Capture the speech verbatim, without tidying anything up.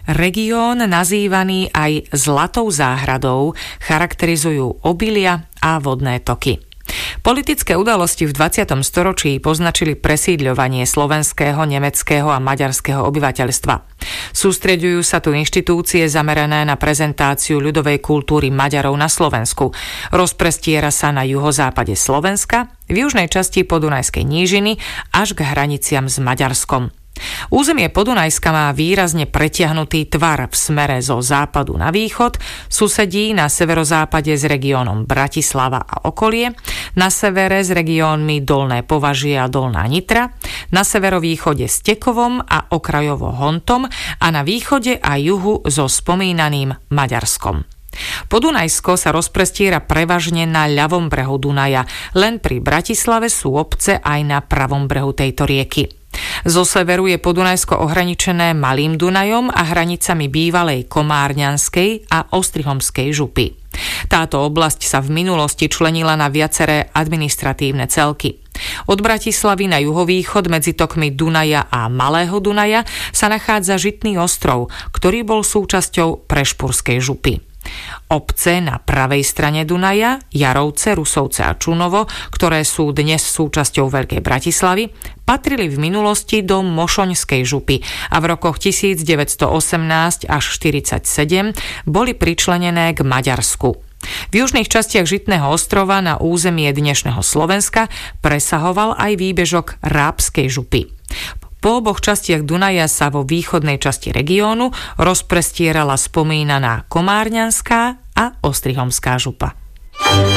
Región, nazývaný aj Zlatou záhradou, charakterizujú obilia a vodné toky. Politické udalosti v dvadsiatom storočí poznačili presídľovanie slovenského, nemeckého a maďarského obyvateľstva. Sústreďujú sa tu inštitúcie zamerané na prezentáciu ľudovej kultúry Maďarov na Slovensku. Rozprestiera sa na juhozápade Slovenska, v južnej časti Podunajskej nížiny až k hraniciam s Maďarskom. Územie Podunajska má výrazne pretiahnutý tvar v smere zo západu na východ, susedí na severozápade s regiónom Bratislava a okolie, na severe s regiónmi Dolné Považie a Dolná Nitra, na severovýchode s Tekovom a okrajovo Hontom a na východe a juhu so spomínaným Maďarskom. Podunajsko sa rozprestiera prevažne na ľavom brehu Dunaja, len pri Bratislave sú obce aj na pravom brehu tejto rieky. Zo severu je Podunajsko ohraničené Malým Dunajom a hranicami bývalej Komárňanskej a Ostrihomskej župy. Táto oblasť sa v minulosti členila na viaceré administratívne celky. Od Bratislavy na juhovýchod medzi tokmi Dunaja a Malého Dunaja sa nachádza Žitný ostrov, ktorý bol súčasťou Prešpurskej župy. Obce na pravej strane Dunaja, Jarovce, Rusovce a Čunovo, ktoré sú dnes súčasťou Veľkej Bratislavy, patrili v minulosti do Mošoňskej župy a v rokoch devätnásťstoosemnásť až štyridsaťsedem boli pričlenené k Maďarsku. V južných častiach Žitného ostrova na územie dnešného Slovenska presahoval aj výbežok Rábskej župy. Po oboch častiach Dunaja sa vo východnej časti regiónu rozprestierala spomínaná Komárňanská a Ostrihomská župa.